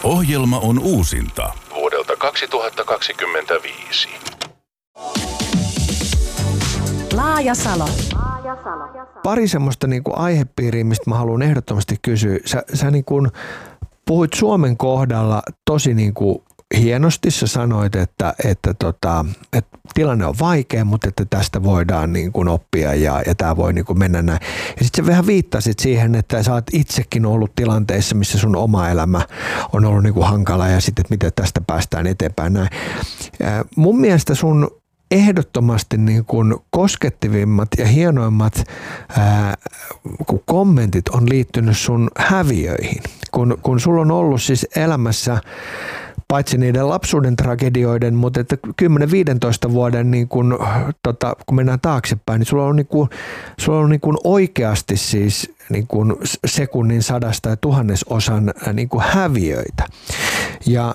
Ohjelma on uusinta vuodelta 2025. Laajasalo. Pari semmoista niin kuin aihepiiriä, mistä mä haluan ehdottomasti kysyä. Sä niin kuin puhuit Suomen kohdalla tosi niin kuin hienosti. Sä sanoit, että tilanne on vaikea, mutta että tästä voidaan niin kuin oppia ja tämä voi niin kuin mennä näin. Ja sitten sä vähän viittasit siihen, että sä oot itsekin ollut tilanteissa, missä sun oma elämä on ollut niin kuin hankala ja sitten, että miten tästä päästään eteenpäin näin. Mun mielestä sun ehdottomasti niin kuin koskettavimmat ja hienoimmat kommentit on liittynyt sun häviöihin. Kun sulla on ollut siis elämässä paitsi niiden lapsuuden tragedioiden, mutta että 10-15 vuoden, niin kun mennään taaksepäin, niin sulla on niin kuin oikeasti siis niin kuin sekunnin, sadasta ja tuhannesosan niin kuin häviöitä. Ja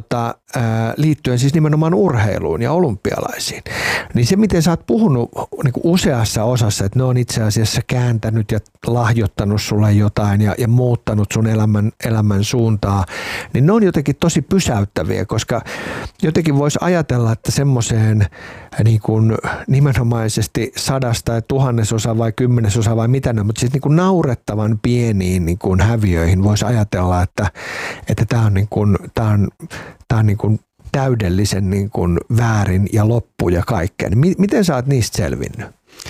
liittyen siis nimenomaan urheiluun ja olympialaisiin. Niin se, miten sä oot puhunut niin kuin useassa osassa, että ne on itse asiassa kääntänyt ja lahjoittanut sulle jotain ja muuttanut sun elämän suuntaa, niin ne on jotenkin tosi pysäyttäviä, koska jotenkin voisi ajatella, että semmoiseen niin kuin nimenomaisesti sadasta ja tuhannesosa vai kymmenesosa vai mitä ne, mutta siis niin kuin naurettavan pieniin niin kuin häviöihin voisi ajatella, että tämä on niin kuin, tää on niin kuin täydellisen niin kuin väärin ja loppu ja kaikkea. Niin miten sä oot niistä selvinnyt?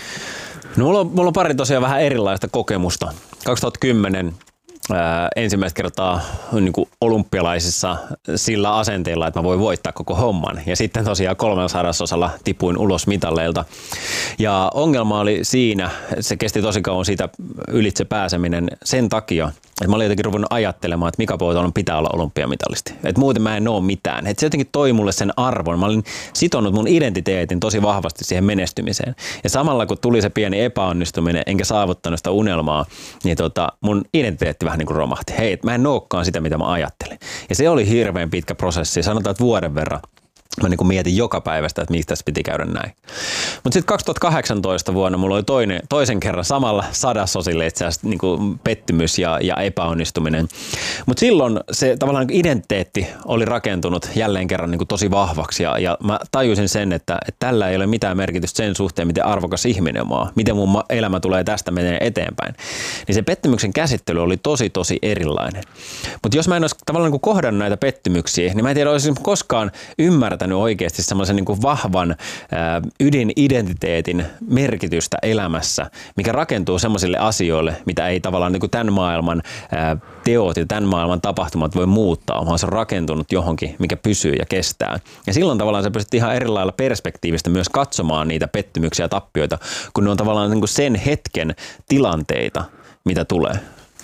No, mulla on pari tosiaan vähän erilaista kokemusta. 2010 ensimmäistä kertaa niin kuin olympialaisissa sillä asenteella, että mä voin voittaa koko homman. Ja sitten tosiaan 300 tipuin ulos mitalleilta. Ja ongelma oli siinä, se kesti tosi kauan siitä ylitse pääseminen sen takia, että mä olin jotenkin ruvennut ajattelemaan, että Mika Poutalan pitää olla olympiamitalisti. Että muuten mä en oo mitään. Että se jotenkin toi mulle sen arvon. Mä olin sitonut mun identiteetin tosi vahvasti siihen menestymiseen. Ja samalla kun tuli se pieni epäonnistuminen, enkä saavuttanut sitä unelmaa, niin mun identiteetti vähän niin kuin romahti. Hei, mä en ookaan sitä, mitä mä ajattelin. Ja se oli hirveän pitkä prosessi. Sanotaan, että vuoden verran. Mä niin kuin mietin joka päivästä, että mistä tässä piti käydä näin. Mutta sitten 2018 vuonna mulla oli toisen kerran samalla sadasosille itse asiassa niin kuin pettymys ja epäonnistuminen. Mutta silloin se tavallaan identiteetti oli rakentunut jälleen kerran niin kuin tosi vahvaksi ja mä tajusin sen, että tällä ei ole mitään merkitystä sen suhteen, miten arvokas ihminen mä oon, miten mun elämä tulee tästä menee eteenpäin. Niin se pettymyksen käsittely oli tosi erilainen. Mutta jos mä en olisi tavallaan niin kuin kohdannut näitä pettymyksiä, niin mä en tiedä, olisin koskaan ymmärtänyt oikeasti semmoisen niin kuin vahvan ydinidentiteetin merkitystä elämässä, mikä rakentuu semmoisille asioille, mitä ei tavallaan niin kuin tämän maailman teot ja tämän maailman tapahtumat voi muuttaa, vaan se on rakentunut johonkin, mikä pysyy ja kestää. Ja silloin tavallaan sä pystyt ihan eri lailla perspektiivistä myös katsomaan niitä pettymyksiä ja tappioita, kun ne on tavallaan niin kuin sen hetken tilanteita, mitä tulee.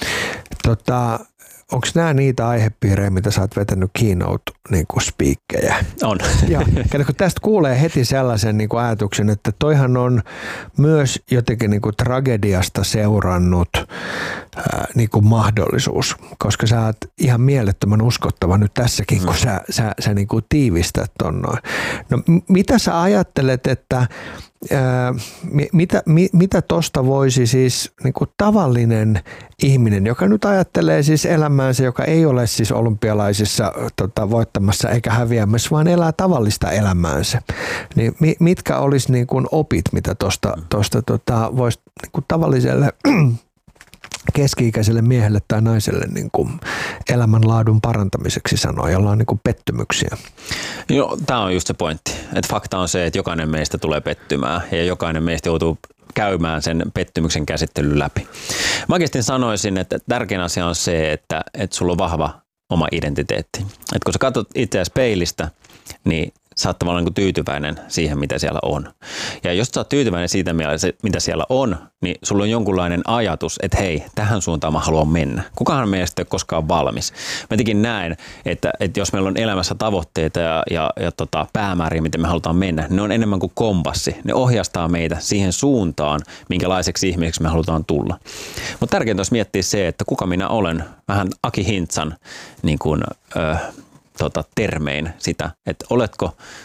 Onko nämä niitä aihepiirejä, mitä sä oot vetänyt keynote-speakkejä? On. Joo. Kun tästä kuulee heti sellaisen niin kuin ajatuksen, että toihan on myös jotenkin niin kuin tragediasta seurannut niin kuin mahdollisuus, koska sä oot ihan mielettömän uskottava nyt tässäkin, kun sä niin kuin tiivistät ton noin. No mitä sä ajattelet, että mitä tosta voisi siis niin kuin tavallinen ihminen, joka nyt ajattelee siis elämäänsä, joka ei ole siis olympialaisissa voittamassa eikä häviämässä, vaan elää tavallista elämäänsä, niin mitkä olisi niin kuin opit, mitä tosta voisi niin kuin tavalliselle keski-ikäiselle miehelle tai naiselle niin kuin elämänlaadun parantamiseksi sanoa, jolla on niin kuin pettymyksiä? Joo, tämä on just se pointti. Että fakta on se, että jokainen meistä tulee pettymään ja jokainen meistä joutuu käymään sen pettymyksen käsittelyn läpi. Mä oikeasti sanoisin, että tärkein asia on se, että sulla on vahva oma identiteetti. Että kun sä katsot itseäsi peilistä, niin sä oot tavallaan niin kuin tyytyväinen siihen, mitä siellä on. Ja jos sä oot tyytyväinen siitä, mitä siellä on, niin sulla on jonkunlainen ajatus, että hei, tähän suuntaan mä haluan mennä. Kukahan meistä ei ole koskaan valmis. Mä jotenkin näen, että jos meillä on elämässä tavoitteita ja päämääriä, miten me halutaan mennä, ne on enemmän kuin kompassi. Ne ohjastaa meitä siihen suuntaan, minkälaiseksi ihmiseksi me halutaan tulla. Mutta tärkeintä olisi miettiä se, että kuka minä olen, vähän Aki Hintsan niin kuin, termein sitä, että oletko